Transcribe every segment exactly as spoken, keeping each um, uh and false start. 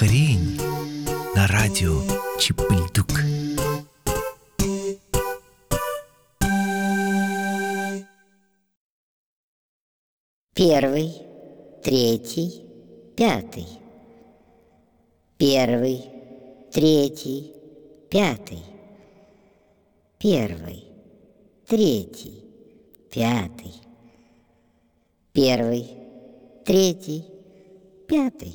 хрень на радио Чип-и-Дук. Первый, третий, пятый. Первый, третий, пятый. Первый, третий, пятый. Первый, третий, пятый.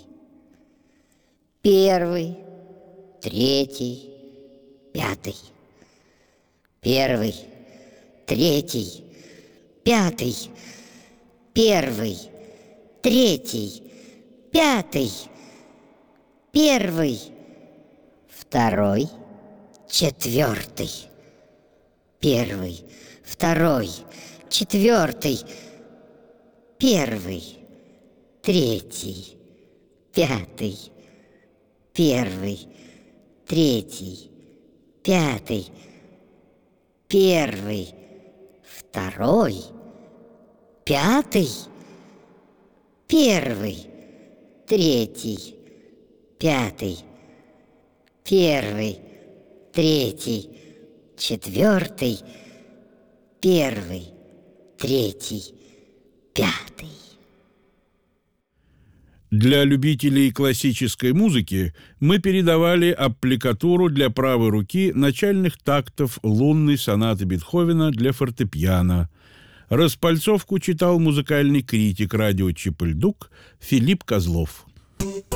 Первый, третий, пятый. Первый, третий, пятый. Первый, третий, пятый. Первый, второй, четвертый. Первый, второй, четвертый. Первый, третий, пятый. Первый, третий, пятый. Первый, второй, пятый. Первый, третий, пятый. Первый, третий, четвертый. Первый, третий, пятый. Для любителей классической музыки мы передавали аппликатуру для правой руки начальных тактов лунной сонаты Бетховена для фортепиано. Распальцовку читал музыкальный критик радио Чип-и-Дук Филипп Козлов.